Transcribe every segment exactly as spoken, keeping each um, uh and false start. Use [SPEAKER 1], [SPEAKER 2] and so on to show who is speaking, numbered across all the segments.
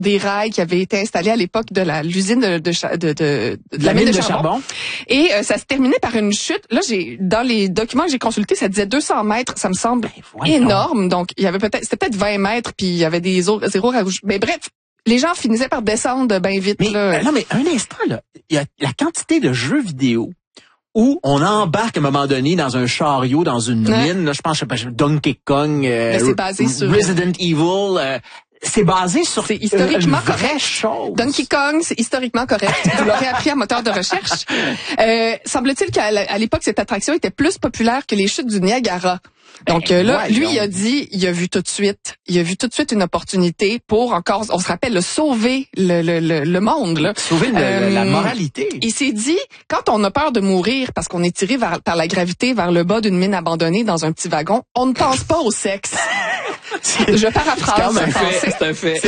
[SPEAKER 1] des rails qui avaient été installés à l'époque de la l'usine de de, de, de, de,
[SPEAKER 2] de la, la mine de, de charbon. charbon.
[SPEAKER 1] Et euh, ça se terminait par une chute. Là, j'ai dans les documents que j'ai consultés, ça disait deux cents mètres. Ça me semble ben, énorme. Donc, il y avait peut-être, c'était peut-être vingt mètres, puis il y avait des zéros, zéros rouges. Mais bref, les gens finissaient par descendre bien vite.
[SPEAKER 2] Mais,
[SPEAKER 1] là.
[SPEAKER 2] Ben non, mais un instant, là, il y a la quantité de jeux vidéo où on embarque à un moment donné dans un chariot, dans une ouais. mine. Là, je pense, je sais pas, Donkey Kong, euh,
[SPEAKER 1] c'est basé sur
[SPEAKER 2] Resident Evil. Euh, C'est basé sur
[SPEAKER 1] c'est historiquement
[SPEAKER 2] une vraie
[SPEAKER 1] correct.
[SPEAKER 2] chose.
[SPEAKER 1] Donkey Kong, c'est historiquement correct. Vous l'aurez appris à moteur de recherche. Euh, semble-t-il qu'à l'époque, cette attraction était plus populaire que les chutes du Niagara. Donc ben, là, lui, il a dit, il a vu tout de suite, il a vu tout de suite une opportunité pour encore, on se rappelle, le sauver le le le, le monde, là.
[SPEAKER 2] Sauver le, euh, la moralité.
[SPEAKER 1] Il s'est dit, quand on a peur de mourir parce qu'on est tiré vers, par la gravité vers le bas d'une mine abandonnée dans un petit wagon, on ne pense pas au sexe. Je paraphrase.
[SPEAKER 2] C'est un fait. C'est un fait.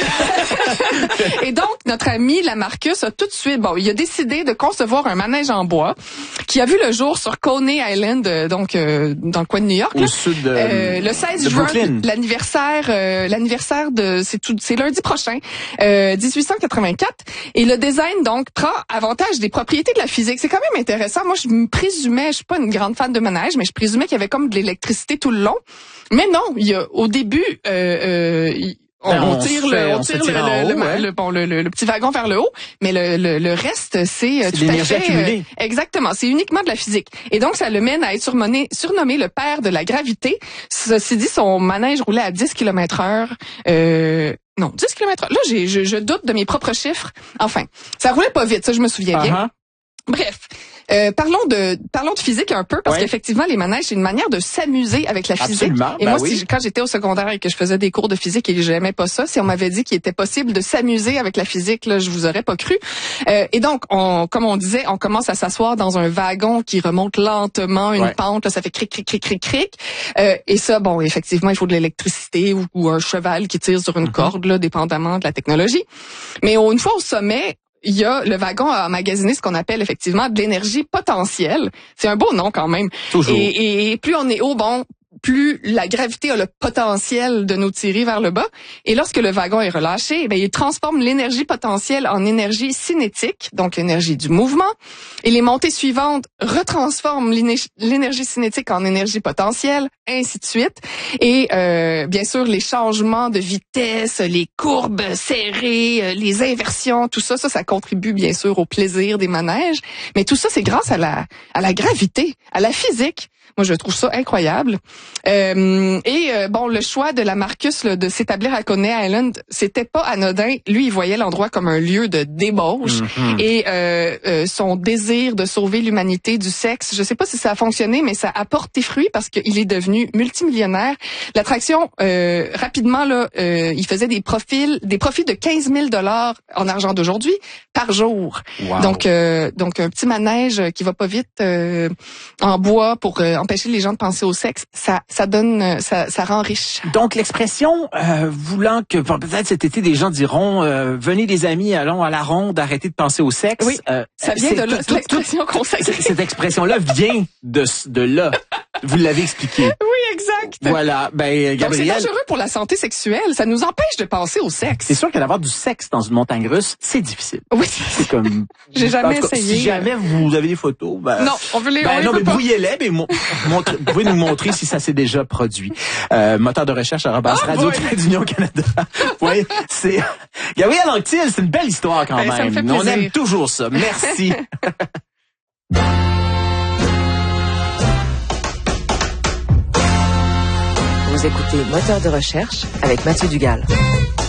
[SPEAKER 1] Et donc, notre ami Lamarcus a tout de suite, bon, il a décidé de concevoir un manège en bois qui a vu le jour sur Coney Island, donc euh, dans le coin de New York.
[SPEAKER 2] Au
[SPEAKER 1] là.
[SPEAKER 2] sud de,
[SPEAKER 1] euh, le seize
[SPEAKER 2] de
[SPEAKER 1] juin,
[SPEAKER 2] Brooklyn.
[SPEAKER 1] l'anniversaire, euh, l'anniversaire de, c'est tout, c'est lundi prochain, euh, dix-huit cent quatre-vingt-quatre. Et le design donc prend avantage des propriétés de la physique. C'est quand même intéressant. Moi, je me présumais, je suis pas une grande fan de manège, mais je présumais qu'il y avait comme de l'électricité tout le long. Mais non, il y a au début, euh, euh, on,
[SPEAKER 2] ben,
[SPEAKER 1] on
[SPEAKER 2] on
[SPEAKER 1] tire,
[SPEAKER 2] fait,
[SPEAKER 1] le, on
[SPEAKER 2] on
[SPEAKER 1] tire
[SPEAKER 2] tire
[SPEAKER 1] le,
[SPEAKER 2] en
[SPEAKER 1] le,
[SPEAKER 2] haut,
[SPEAKER 1] le,
[SPEAKER 2] ouais.
[SPEAKER 1] le, bon, le, le, le petit wagon vers le haut, mais le, le, le reste, c'est, c'est tout à fait
[SPEAKER 2] accumulée.
[SPEAKER 1] Euh, exactement, c'est uniquement de la physique. Et donc, ça le mène à être surnommé, surnommé le père de la gravité. Ceci dit, son manège roulait à dix kilomètres heure. Euh, non, dix kilomètres heure. Là, j'ai, je, je doute de mes propres chiffres. Enfin, ça roulait pas vite, ça, je me souviens bien.
[SPEAKER 2] Uh-huh.
[SPEAKER 1] Bref, euh, parlons de parlons de physique un peu parce
[SPEAKER 2] ouais.
[SPEAKER 1] qu'effectivement les manèges c'est une manière de s'amuser avec la physique.
[SPEAKER 2] Absolument,
[SPEAKER 1] et
[SPEAKER 2] ben
[SPEAKER 1] moi
[SPEAKER 2] oui.
[SPEAKER 1] si, quand j'étais au secondaire et que je faisais des cours de physique et que j'aimais pas ça, si on m'avait dit qu'il était possible de s'amuser avec la physique, là je vous aurais pas cru. Euh, et donc on comme on disait, on commence à s'asseoir dans un wagon qui remonte lentement une
[SPEAKER 2] ouais.
[SPEAKER 1] pente, là, ça fait cric cric cric cric cric. Euh, et ça bon effectivement il faut de l'électricité ou, ou un cheval qui tire sur une mm-hmm. corde là dépendamment de la technologie. Mais une fois au sommet, il y a le wagon à emmagasiner ce qu'on appelle effectivement de l'énergie potentielle. C'est un beau nom quand même.
[SPEAKER 2] Toujours.
[SPEAKER 1] Et, et plus on est haut, bon, plus la gravité a le potentiel de nous tirer vers le bas. Et lorsque le wagon est relâché, ben, il transforme l'énergie potentielle en énergie cinétique, donc l'énergie du mouvement. Et les montées suivantes retransforment l'énergie cinétique en énergie potentielle, ainsi de suite. Et euh, bien sûr, les changements de vitesse, les courbes serrées, les inversions, tout ça, ça, ça contribue bien sûr au plaisir des manèges. Mais tout ça, c'est grâce à la, à la gravité, à la physique. Moi, je trouve ça incroyable. Euh, et euh, bon, le choix de Lamarcus là, de s'établir à Coney Island, c'était pas anodin. Lui, il voyait l'endroit comme un lieu de débauche. Mm-hmm. Et euh, euh, son désir de sauver l'humanité du sexe, je sais pas si ça a fonctionné, mais ça a porté fruit parce qu'il est devenu multimillionnaire. L'attraction, euh, rapidement, là, euh, il faisait des profils, des profits de quinze mille dollars en argent d'aujourd'hui par jour.
[SPEAKER 2] Wow.
[SPEAKER 1] Donc, euh, donc un petit manège qui va pas vite euh, en bois pour euh, empêcher les gens de penser au sexe, ça, ça donne, ça, ça rend riche.
[SPEAKER 2] Donc l'expression euh, voulant que peut-être cet été des gens diront euh, venez les amis, allons à la ronde, arrêtez de penser au sexe.
[SPEAKER 1] Oui, euh, ça vient de là, l'expression consacrée.
[SPEAKER 2] Cette expression-là vient de de là. Vous l'avez expliqué.
[SPEAKER 1] Oui, exact.
[SPEAKER 2] Voilà, ben Gabrielle.
[SPEAKER 1] Donc c'est dangereux pour la santé sexuelle. Ça nous empêche de penser au sexe.
[SPEAKER 2] C'est sûr que d'avoir du sexe dans une montagne russe, c'est difficile.
[SPEAKER 1] Oui.
[SPEAKER 2] C'est comme.
[SPEAKER 1] J'ai jamais
[SPEAKER 2] cas,
[SPEAKER 1] essayé.
[SPEAKER 2] Si jamais vous avez des photos, ben.
[SPEAKER 1] Non, on veut les.
[SPEAKER 2] Ben
[SPEAKER 1] on
[SPEAKER 2] non,
[SPEAKER 1] les
[SPEAKER 2] mais
[SPEAKER 1] pas.
[SPEAKER 2] brouillez-les, mais mon, montre, vous pouvez nous montrer si ça s'est déjà produit. Euh, moteur de recherche à arobase radio d'Union Canada. Oui, c'est. Gabrielle Anctil, c'est une belle histoire quand
[SPEAKER 1] ben,
[SPEAKER 2] même.
[SPEAKER 1] Ça me fait plaisir.
[SPEAKER 2] On aime toujours ça. Merci.
[SPEAKER 3] Vous écoutez Moteur de recherche avec Mathieu Dugal.